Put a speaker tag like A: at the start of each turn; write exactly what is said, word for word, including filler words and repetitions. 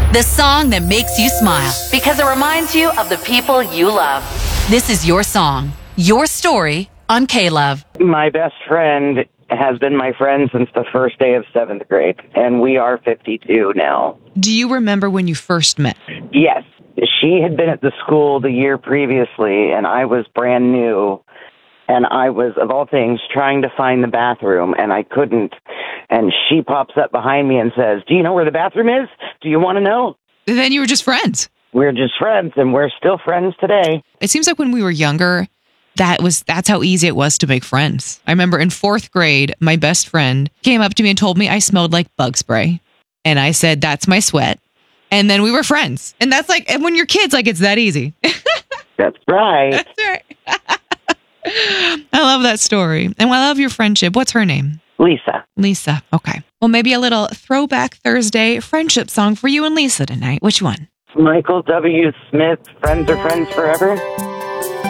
A: The song that makes you smile because it reminds you of the people you love. This is your song, your story on K-Love.
B: My best friend has been my friend since the first day of seventh grade, and we are fifty-two now.
C: Do you remember when you first met?
B: Yes. She had been at the school the year previously, and I was brand new. And I was, of all things, trying to find the bathroom, and I couldn't. And she pops up behind me and says, "Do you know where the bathroom is? Do you want to know?"
C: And then you were just friends.
B: We're just friends, and we're still friends today.
C: It seems like when we were younger, that was that's how easy it was to make friends. I remember in fourth grade, my best friend came up to me and told me I smelled like bug spray. And I said, "That's my sweat." And then we were friends. And that's like, and when you're kids, like, it's that easy.
B: That's right.
C: That's right. I love that story. And I love your friendship. What's her name?
B: Lisa.
C: Lisa. Okay. Well, maybe a little throwback Thursday friendship song for you and Lisa tonight. Which one?
B: Michael W. Smith, Friends Are Friends Forever.